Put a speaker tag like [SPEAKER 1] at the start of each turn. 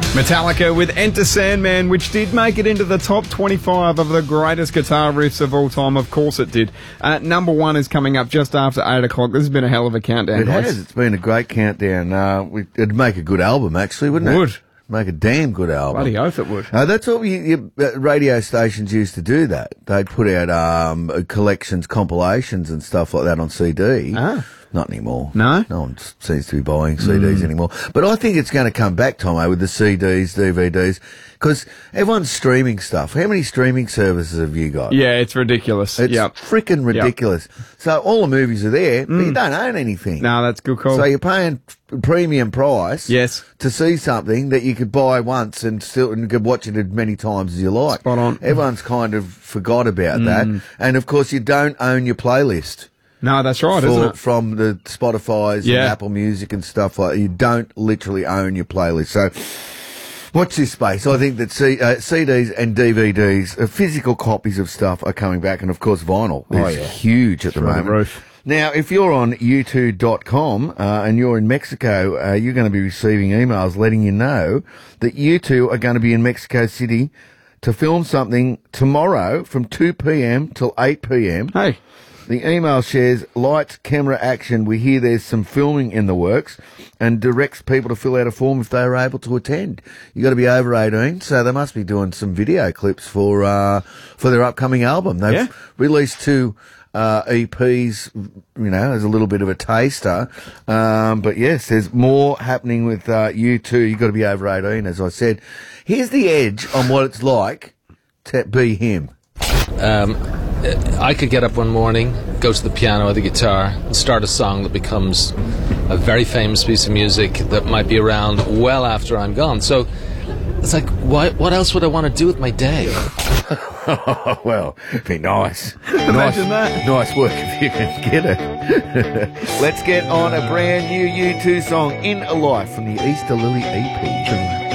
[SPEAKER 1] Metallica with Enter Sandman, which did make it into the top 25 of the greatest guitar riffs of all time. Of course it did. Number one is coming up just after 8 o'clock. This has been a hell of a countdown, guys.
[SPEAKER 2] It has. It's been a great countdown. It'd make a good album, actually, wouldn't it?
[SPEAKER 1] Would.
[SPEAKER 2] Make a damn good album.
[SPEAKER 1] Bloody oath it would.
[SPEAKER 2] That's what radio stations used to do that. They'd put out collections, compilations and stuff like that on CD. Not anymore.
[SPEAKER 1] No?
[SPEAKER 2] No one seems to be buying CDs anymore. But I think it's going to come back, Tomo, with the CDs, DVDs, because everyone's streaming stuff. How many streaming services have you got?
[SPEAKER 1] Yeah, it's ridiculous.
[SPEAKER 2] It's freaking ridiculous. So all the movies are there, but you don't own anything.
[SPEAKER 1] No, that's a good call.
[SPEAKER 2] So you're paying premium price to see something that you could buy once and could watch it as many times as you like.
[SPEAKER 1] Spot on.
[SPEAKER 2] Everyone's kind of forgot about that. And, of course, you don't own your playlist.
[SPEAKER 1] No, that's right, isn't it?
[SPEAKER 2] From the Spotify's and Apple Music and stuff like that. You don't literally own your playlist. So watch this space. I think that CDs and DVDs, physical copies of stuff are coming back. And, of course, vinyl is huge at the moment. Now, if you're on U2.com and you're in Mexico, you're going to be receiving emails letting you know that U2 are going to be in Mexico City to film something tomorrow from 2 p.m. till 8 p.m.
[SPEAKER 1] Hey.
[SPEAKER 2] The email shares lights, camera, action. We hear there's some filming in the works and directs people to fill out a form if they are able to attend. You got to be over 18, so they must be doing some video clips for their upcoming album. They've released 2 EPs, as a little bit of a taster. But yes, there's more happening with U2. You've got to be over 18, as I said. Here's the edge on what it's like to be him.
[SPEAKER 3] I could get up one morning, go to the piano or the guitar and start a song that becomes a very famous piece of music that might be around well after I'm gone. So it's like, what else would I want to do with my day?
[SPEAKER 2] Well, it'd be nice.
[SPEAKER 1] Imagine that.
[SPEAKER 2] Nice work if you can get it. Let's get on a brand new U2 song, In a Life, from the Easter Lily EP.